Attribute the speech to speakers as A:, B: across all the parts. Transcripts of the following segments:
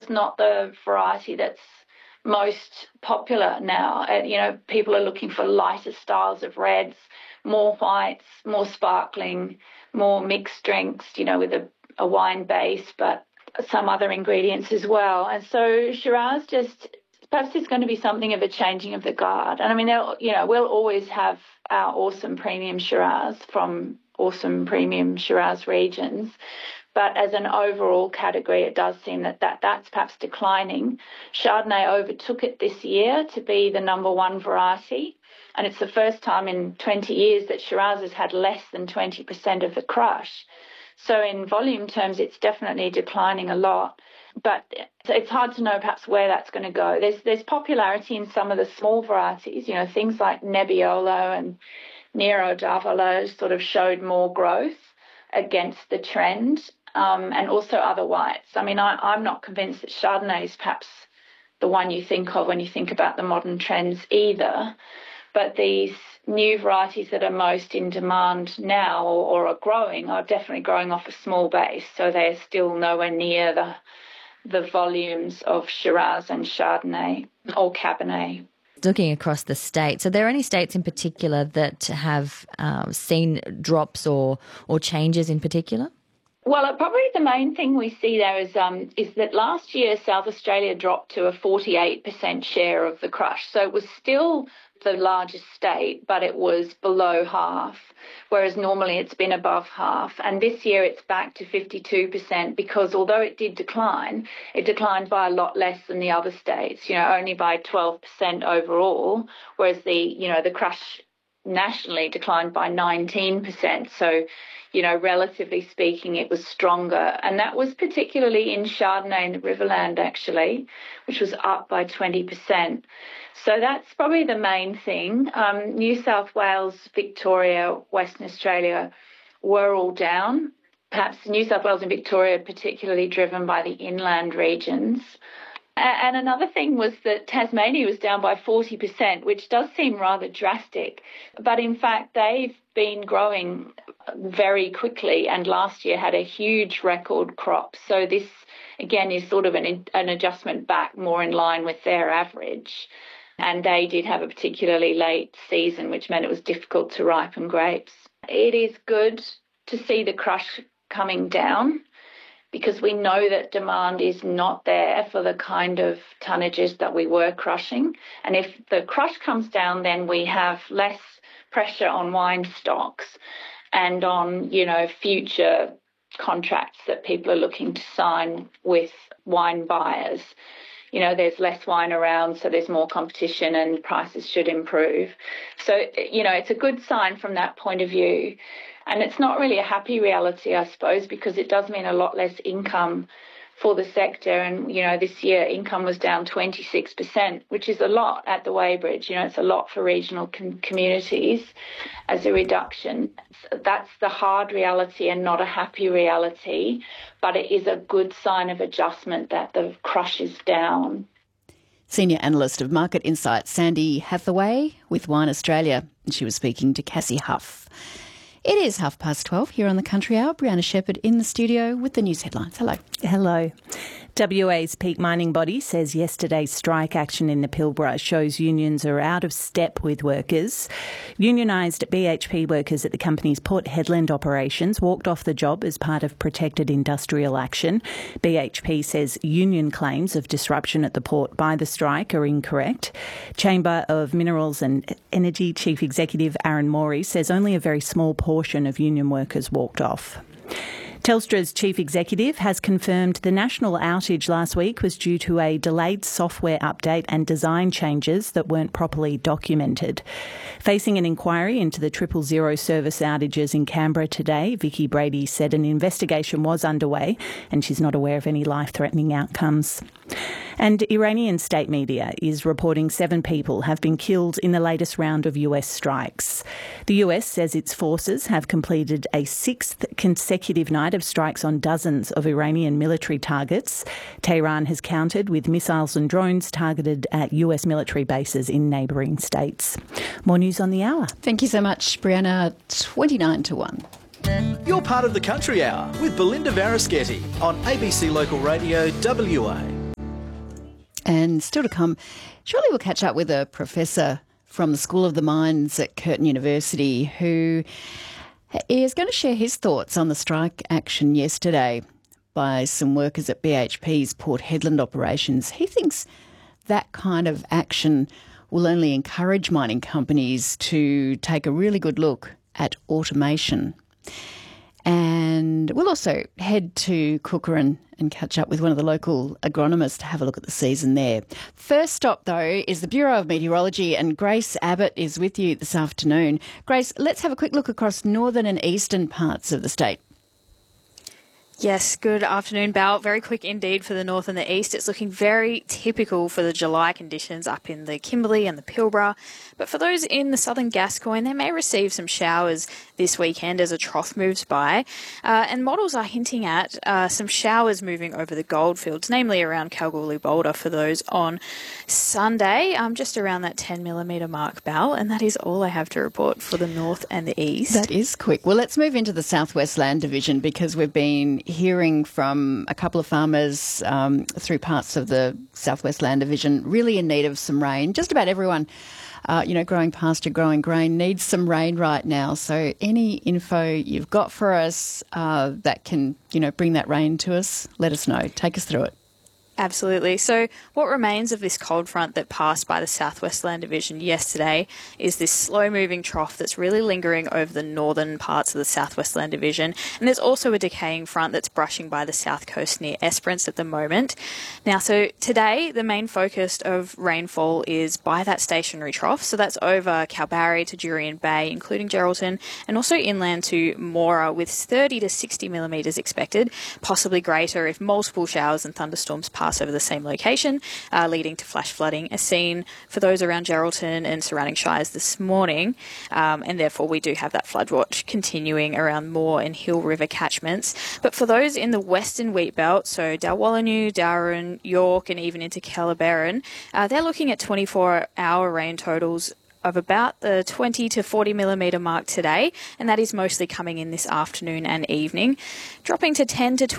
A: just not the variety that's most popular now. People are looking for lighter styles of reds, more whites, more sparkling, more mixed drinks, with a wine base, but some other ingredients as well. And so Shiraz perhaps it's going to be something of a changing of the guard. And I mean, we'll always have our awesome premium Shiraz from awesome premium Shiraz regions. But as an overall category, it does seem that's perhaps declining. Chardonnay overtook it this year to be the number one variety. And it's the first time in 20 years that Shiraz has had less than 20% of the crush. So in volume terms, it's definitely declining a lot. But it's hard to know perhaps where that's going to go. There's popularity in some of the small varieties, things like Nebbiolo and Nero d'Avola sort of showed more growth against the trend, and also other whites. I mean, I'm not convinced that Chardonnay is perhaps the one you think of when you think about the modern trends either. But these new varieties that are most in demand now or are growing are definitely growing off a small base, so they're still nowhere near the volumes of Shiraz and Chardonnay or Cabernet.
B: Looking across the states, are there any states in particular that have seen drops or changes in particular?
A: Well, probably the main thing we see there is that last year South Australia dropped to a 48% share of the crush. So it was still the largest state, but it was below half, whereas normally it's been above half. And this year it's back to 52% because although it did decline, it declined by a lot less than the other states, only by 12% overall, whereas the crush nationally declined by 19%. So, relatively speaking, it was stronger. And that was particularly in Chardonnay in the Riverland, actually, which was up by 20%. So that's probably the main thing. New South Wales, Victoria, Western Australia were all down. Perhaps New South Wales and Victoria particularly driven by the inland regions. And another thing was that Tasmania was down by 40%, which does seem rather drastic. But in fact, they've been growing very quickly and last year had a huge record crop. So this, again, is sort of an adjustment back more in line with their average. And they did have a particularly late season, which meant it was difficult to ripen grapes. It is good to see the crush coming down, because we know that demand is not there for the kind of tonnages that we were crushing. And if the crush comes down, then we have less pressure on wine stocks and on, future contracts that people are looking to sign with wine buyers. There's less wine around, so there's more competition and prices should improve. So, it's a good sign from that point of view. And it's not really a happy reality, I suppose, because it does mean a lot less income for the sector. And, this year income was down 26%, which is a lot at the Weybridge. It's a lot for regional communities as a reduction. That's the hard reality and not a happy reality, but it is a good sign of adjustment that the crush is down.
C: Senior Analyst of Market Insights, Sandy Hathaway with Wine Australia. And she was speaking to Cassie Huff. It is 12:30 here on the Country Hour. Brianna Shepherd in the studio with the news headlines. Hello.
D: Hello. WA's peak mining body says yesterday's strike action in the Pilbara shows unions are out of step with workers. Unionised BHP workers at the company's Port Hedland operations walked off the job as part of protected industrial action. BHP says union claims of disruption at the port by the strike are incorrect. Chamber of Minerals and Energy Chief Executive Aaron Morey says only a very small portion of union workers walked off. Telstra's chief executive has confirmed the national outage last week was due to a delayed software update and design changes that weren't properly documented. Facing an inquiry into the 000 service outages in Canberra today, Vicky Brady said an investigation was underway and she's not aware of any life-threatening outcomes. And Iranian state media is reporting 7 people have been killed in the latest round of US strikes. The US says its forces have completed a 6th consecutive night of strikes on dozens of Iranian military targets. Tehran has countered with missiles and drones targeted at US military bases in neighbouring states. More news on the hour.
C: Thank you so much, Brianna. 29-1.
E: You're part of the Country Hour with Belinda Varischetti on ABC Local Radio WA.
C: And still to come, surely we'll catch up with a professor from the School of the Mines at Curtin University who is going to share his thoughts on the strike action yesterday by some workers at BHP's Port Hedland operations. He thinks that kind of action will only encourage mining companies to take a really good look at automation. And we'll also head to Cookeran and catch up with one of the local agronomists to have a look at the season there. First stop, though, is the Bureau of Meteorology, and Grace Abbott is with you this afternoon. Grace, let's have a quick look across northern and eastern parts of the state.
E: Yes, good afternoon, Bal. Very quick indeed for the north and the east. It's looking very typical for the July conditions up in the Kimberley and the Pilbara. But for those in the southern Gascoyne, they may receive some showers this weekend as a trough moves by. And models are hinting at some showers moving over the goldfields, namely around Kalgoorlie-Boulder for those on Sunday, just around that 10mm mark, Bal. And that is all I have to report for the north and the east.
C: That is quick. Well, let's move into the Southwest Land Division because we've been hearing from a couple of farmers through parts of the Southwest Land Division really in need of some rain. Just about everyone, growing pasture, growing grain needs some rain right now. So any info you've got for us that can, bring that rain to us, let us know. Take us through it.
E: Absolutely. So what remains of this cold front that passed by the Southwest Land Division yesterday is this slow-moving trough that's really lingering over the northern parts of the Southwest Land Division. And there's also a decaying front that's brushing by the south coast near Esperance at the moment. Now, so today, the main focus of rainfall is by that stationary trough. So that's over Kalbarri to Jurien Bay, including Geraldton, and also inland to Moora with 30 to 60mm expected, possibly greater if multiple showers and thunderstorms pass over the same location, leading to flash flooding as seen for those around Geraldton and surrounding shires this morning. And therefore, we do have that flood watch continuing around Moore and Hill River catchments. But for those in the western wheat belt, so Dalwallinu, Darwin, York, and even into Kellerberrin, they're looking at 24-hour rain totals of about the 20 to 40mm mark today, and that is mostly coming in this afternoon and evening, dropping to 10 to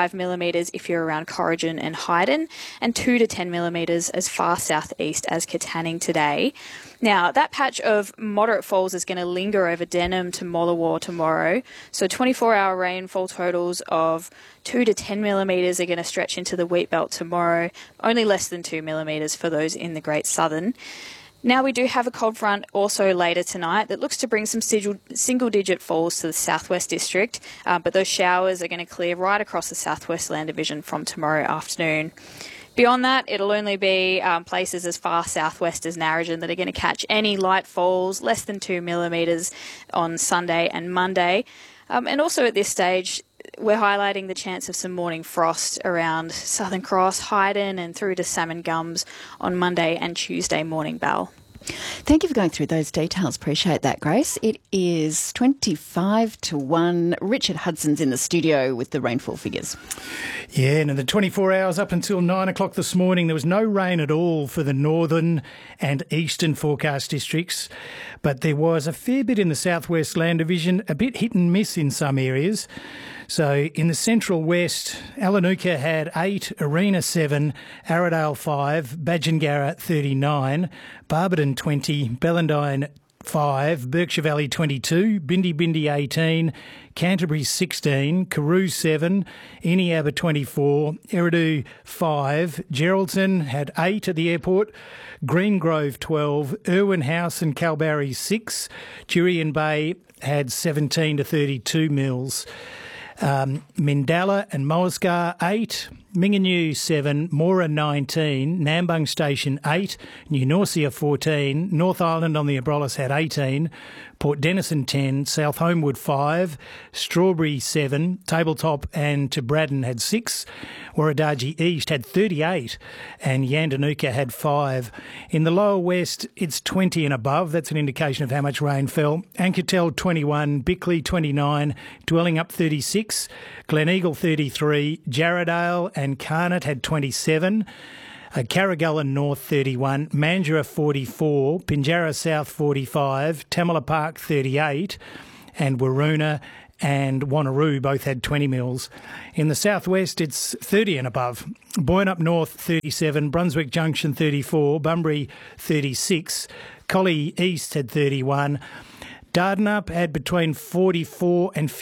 E: 25mm if you're around Corrigan and Hyden, and 2 to 10mm as far southeast as Katanning today. Now, that patch of moderate falls is going to linger over Denham to Mollawar tomorrow, so 24-hour rainfall totals of 2 to 10mm are going to stretch into the wheat belt tomorrow, only less than 2mm for those in the Great Southern. Now we do have a cold front also later tonight that looks to bring some single-digit falls to the southwest district, but those showers are going to clear right across the Southwest Land Division from tomorrow afternoon. Beyond that, it'll only be places as far southwest as Narrogin that are going to catch any light falls, less than 2mm on Sunday and Monday. And also at this stage, we're highlighting the chance of some morning frost around Southern Cross, Hyden and through to Salmon Gums on Monday and Tuesday morning, Bal.
C: Thank you for going through those details. Appreciate that, Grace. It is 25 to 1. Richard Hudson's in the studio with the rainfall figures.
F: Yeah, and in the 24 hours up until 9 o'clock this morning, there was no rain at all for the northern and eastern forecast districts, but there was a fair bit in the Southwest Land Division, a bit hit and miss in some areas. So in the central west, Alanuka had 8, Arena 7, Arrowdale 5, Badgingarra 39, Barberton 20, Bellandine 5, Berkshire Valley 22, Bindi 18, Canterbury 16, Carew 7, Eneabba 24, Eridu 5, Geraldton had 8 at the airport, Greengrove 12, Irwin House and Kalbarri 6, Jurien Bay had 17 to 32 mils. Mindalla and Moasgar 8, Mingenew 7, Moora 19, Nambung Station 8, New Norcia 14, North Island on the Abrolhos had 18, Port Denison 10, South Homewood 5, Strawberry 7, Tabletop and Braddon had 6, Warradaji East had 38 and Yandanuka had 5. In the lower west, it's 20 and above. That's an indication of how much rain fell. Anketel 21, Bickley 29, Dwellingup 36, Gleneagle 33, Jarradale and Carnot had 27. Carragullen North 31, Mandurah 44, Pinjarra South 45, Tamala Park 38 and Waroona and Wanneroo both had 20 mils. In the southwest, it's 30 and above. Boyne up north, 37. Brunswick Junction, 34. Bunbury, 36. Collie East had 31. Dardanup had between 44 and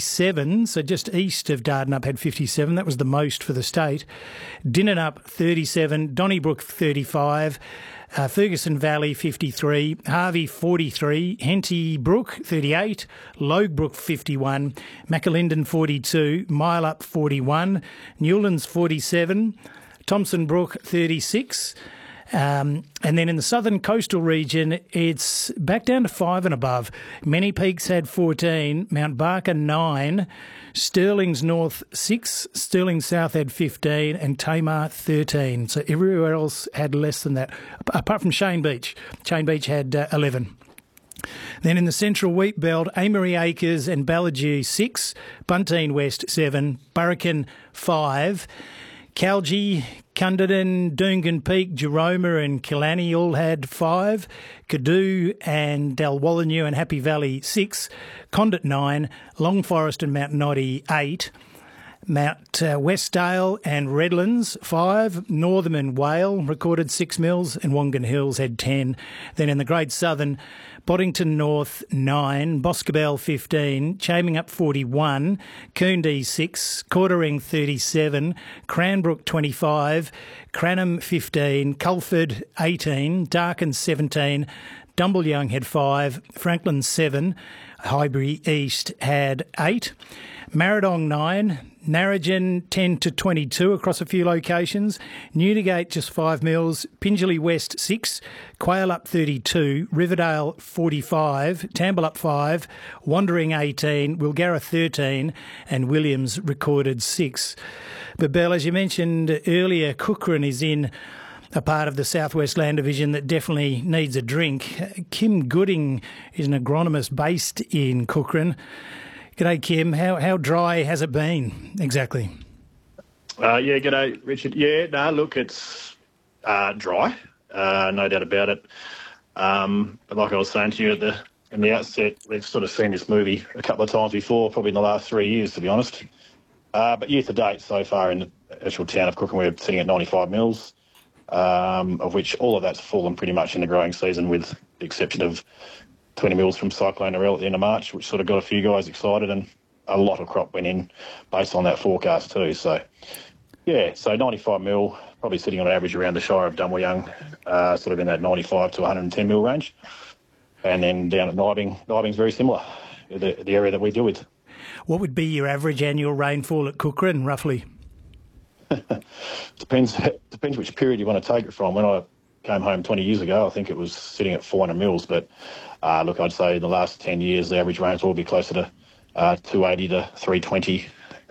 F: 57, so just east of Dardanup had 57. That was the most for the state. Dinnanup, 37. Donnybrook, 35. Ferguson Valley, 53. Harvey, 43. Henty Brook, 38. Loguebrook, 51. Macalinden, 42. Mile 41. Newlands, 47. Thompson Brook, 36. And then in the southern coastal region, it's back down to 5 and above. Many Peaks had 14, Mount Barker 9, Stirling's North 6, Stirling South had 15, and Tamar 13. So everywhere else had less than that, apart from Shane Beach. Shane Beach had 11. Then in the central wheat belt, Amory Acres and Ballagee 6, Bunteen West 7, Burrican 5, Calgie, Cunderdin, Doongan Peak, Jeroma and Killarney all had 5. Cadoo and Dalwallinu and Happy Valley 6. Condit 9. Long Forest and Mount Noddy 8. Mount Westdale and Redlands 5. Northam and Whale recorded 6 mils and Wongan Hills had 10. Then in the Great Southern, Boddington North 9, Boscobel 15, Chaming Up 41, Coondee 6, Quartering 37, Cranbrook 25, Cranham 15, Culford 18, Darkin 17, Dumbleyoung had 5, Franklin 7, Highbury East had 8, Marradong 9, Narrogin 10 to 22 across a few locations, Newdigate just 5 mils, Pingelly West 6, Quail up 32, Riverdale 45, Tamble up 5, Wandering 18, Wilgarra 13 and Williams recorded 6. But Belle, as you mentioned earlier, Cookhran is in a part of the South West Land Division that definitely needs a drink. Kim Gooding is an agronomist based in Cookhran. G'day, Kim. How dry has it been exactly?
G: G'day, Richard. Yeah, no, look, it's dry, no doubt about it. But like I was saying to you in the outset, we've sort of seen this movie a couple of times before, probably in the last 3 years, to be honest. But year to date, so far in the actual town of Cookhran, we're sitting at 95 mils, of which all of that's fallen pretty much in the growing season, with the exception of 20 mils from Cyclone Narelle at the end of March, which sort of got a few guys excited, and a lot of crop went in based on that forecast too. So, yeah, so 95 mil, probably sitting on average around the Shire of Dumbleyoung, sort of in that 95 to 110 mil range. And then down at Nibing's very similar, the area that we deal with.
F: What would be your average annual rainfall at Cookhran, roughly?
G: Depends which period you want to take it from. When I came home 20 years ago, I think it was sitting at 400 mils, but look, I'd say in the last 10 years, the average rainfall will be closer to 280 to 320.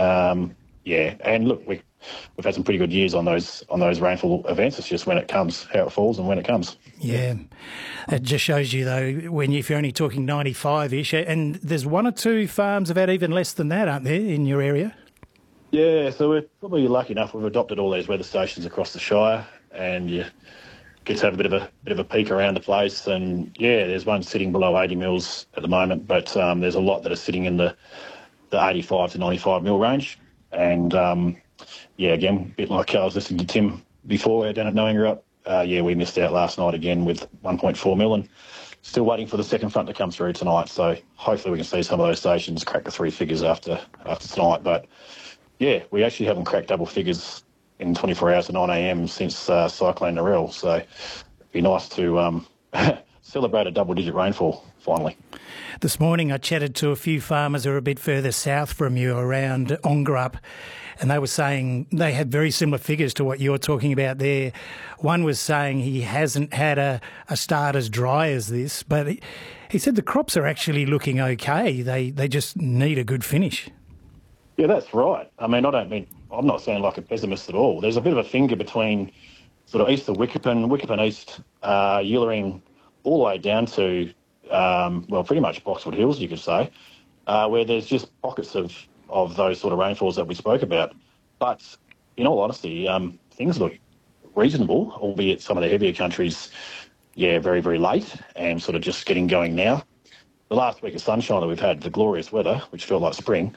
G: And look, we've had some pretty good years on those rainfall events. It's just when it comes, how it falls and when it comes.
F: Yeah. It just shows you, though, if you're only talking 95-ish, and there's one or two farms have had even less than that, aren't there, in your area?
G: Yeah, so we're probably lucky enough. We've adopted all these weather stations across the Shire, and you get to have a bit of a peek around the place. And yeah, there's one sitting below 80 mils at the moment, but there's a lot that are sitting in the 85 to 95 mil range. And again, a bit like I was listening to Tim before down at Knowinga Up. We missed out last night again with 1.4 mil, and still waiting for the second front to come through tonight. So hopefully we can see some of those stations crack the 3 figures after tonight. But yeah, we actually haven't cracked double figures in 24 hours at 9 a.m. since Cyclone Narelle. So it'd be nice to celebrate a double-digit rainfall finally.
F: This morning I chatted to a few farmers who are a bit further south from you around Ongerup, and they were saying they had very similar figures to what you're talking about there. One was saying he hasn't had a start as dry as this, but he said the crops are actually looking okay. They just need a good finish.
G: Yeah, that's right. I mean, I'm not sounding like a pessimist at all. There's a bit of a finger between sort of east of Wickerpen East, Ullering, all the way down to, pretty much Boxwood Hills, you could say, where there's just pockets of those sort of rainfalls that we spoke about. But in all honesty, things look reasonable, albeit some of the heavier countries, very, very late and sort of just getting going now. the last week of sunshine that we've had, the glorious weather, which felt like spring,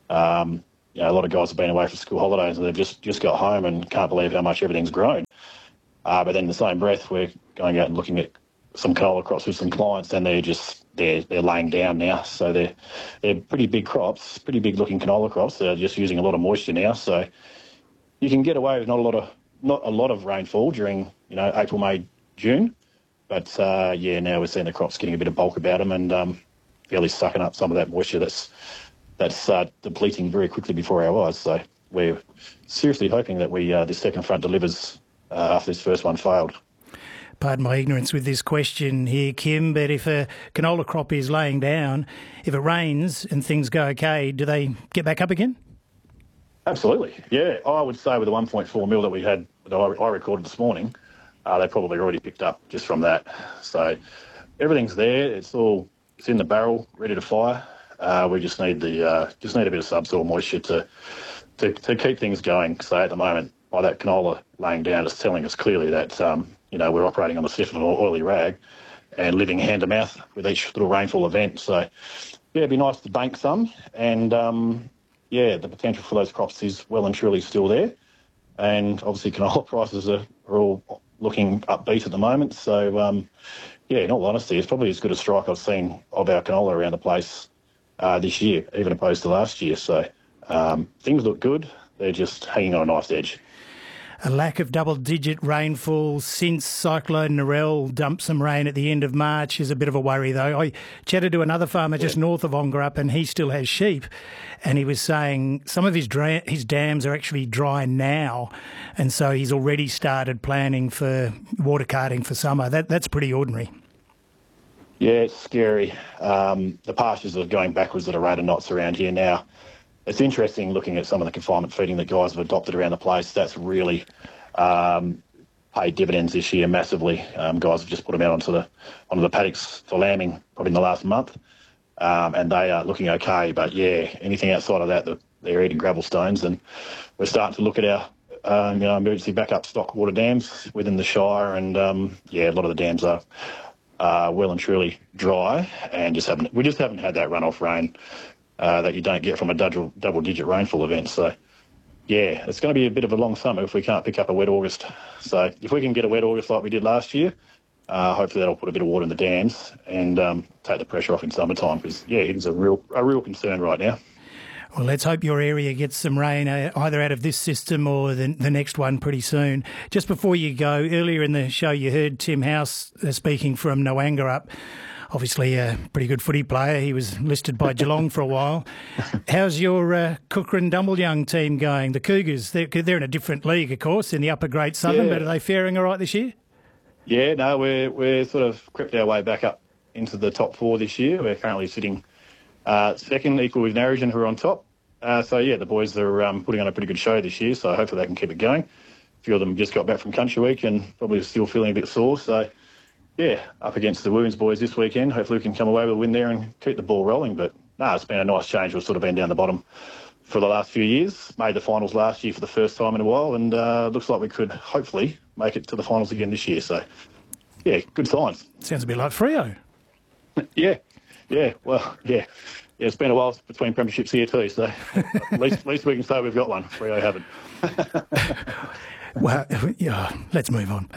G: a lot of guys have been away for school holidays and they've just got home and can't believe how much everything's grown. But then in the same breath, we're going out and looking at some canola crops with some clients, and they're laying down now. So they're pretty big crops, pretty big looking canola crops. They're just using a lot of moisture now. So you can get away with not a lot of rainfall during April, May, June. But now we're seeing the crops getting a bit of bulk about them and fairly sucking up some of that moisture that's depleting very quickly before our eyes. So we're seriously hoping that this second front delivers after this first one failed.
F: Pardon my ignorance with this question here, Kim, but if a canola crop is laying down, if it rains and things go okay, do they get back up again?
G: Absolutely, yeah. I would say with the 1.4 mil that we had, that I recorded this morning, they probably already picked up just from that. So everything's there. It's in the barrel, ready to fire. We just need a bit of subsoil moisture to keep things going. So at the moment, by that canola laying down, it's telling us clearly that we're operating on the stiff of an oily rag and living hand to mouth with each little rainfall event. So it'd be nice to bank some, and the potential for those crops is well and truly still there. And obviously canola prices are all looking upbeat at the moment. So in all honesty, it's probably as good a strike I've seen of our canola around the place this year, even opposed to last year. So things look good. They're just hanging on a knife's edge.
F: A lack of double-digit rainfall since Cyclone Narelle dumped some rain at the end of March is a bit of a worry, though. I chatted to another farmer just north of Ongerup, and he still has sheep, and he was saying some of his dams are actually dry now, and so he's already started planning for water carting for summer. That's pretty ordinary.
G: Yeah, it's scary. The pastures are going backwards at a rate of knots around here now. It's interesting looking at some of the confinement feeding that guys have adopted around the place. That's really paid dividends this year massively. Guys have just put them out onto the paddocks for lambing probably in the last month, and they are looking okay. But anything outside of that, they're eating gravel stones, and we're starting to look at our emergency backup stock water dams within the Shire, and a lot of the dams are well and truly dry, and we just haven't had that runoff rain that you don't get from a double-digit rainfall event. So, it's going to be a bit of a long summer if we can't pick up a wet August. So if we can get a wet August like we did last year, hopefully that'll put a bit of water in the dams and take the pressure off in summertime, because, it is a real concern right now.
F: Well, let's hope your area gets some rain either out of this system or the next one pretty soon. Just before you go, earlier in the show you heard Tim House speaking from Noangarup. Obviously a pretty good footy player. He was listed by Geelong for a while. How's your Cookham Dumbleyoung team going? The Cougars, they're in a different league, of course, in the upper grade Southern, but are they faring all right this year?
G: Yeah, no, we're sort of crept our way back up into the top four this year. We're currently sitting second, equal with Narrogin, who are on top. The boys are putting on a pretty good show this year, so hopefully they can keep it going. A few of them just got back from Country Week and probably still feeling a bit sore, so up against the Wounds boys this weekend. Hopefully we can come away with a win there and keep the ball rolling. But it's been a nice change. We've sort of been down the bottom for the last few years. Made the finals last year for the first time in a while, and looks like we could hopefully make it to the finals again this year. So, good signs.
F: Sounds a bit like Freo.
G: It's been a while between premierships here too, so at least we can say we've got one. Freo haven't.
F: Well, let's move on.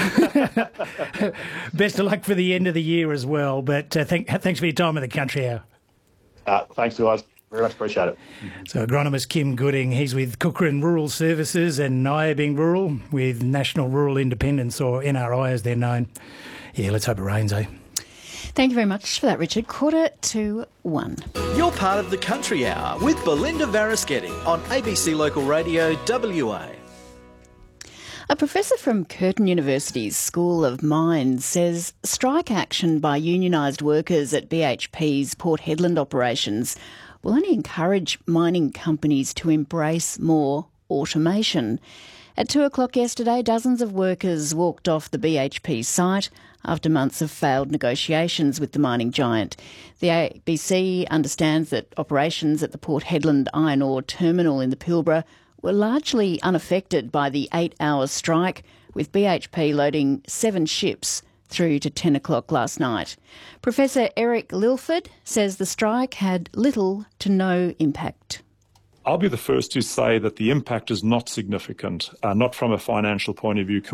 F: Best of luck for the end of the year as well. But thanks for your time at the Country Hour.
G: Thanks, guys. Very much appreciate it.
F: So agronomist Kim Gooding, he's with Cookham Rural Services, and Nyabing Rural with National Rural Independence, or NRI as they're known. Let's hope it rains, eh?
C: Thank you very much for that, Richard. 1:45.
H: You're part of the Country Hour with Belinda Varaschetti on ABC Local Radio WA.
C: A professor from Curtin University's School of Mines says strike action by unionised workers at BHP's Port Hedland operations will only encourage mining companies to embrace more automation. At 2 o'clock yesterday, dozens of workers walked off the BHP site after months of failed negotiations with the mining giant. The ABC understands that operations at the Port Hedland iron ore terminal in the Pilbara were largely unaffected by the 8-hour strike, with BHP loading 7 ships through to 10 o'clock last night. Professor Eric Lilford says the strike had little to no impact.
I: I'll be the first to say that the impact is not significant, not from a financial point of view